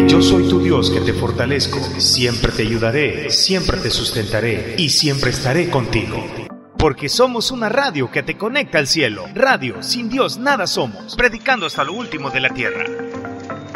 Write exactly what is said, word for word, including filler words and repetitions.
yo soy tu Dios que te fortalezco, siempre te ayudaré, siempre te sustentaré y siempre estaré contigo. Porque somos una radio que te conecta al cielo. Radio, sin Dios nada somos, predicando hasta lo último de la tierra.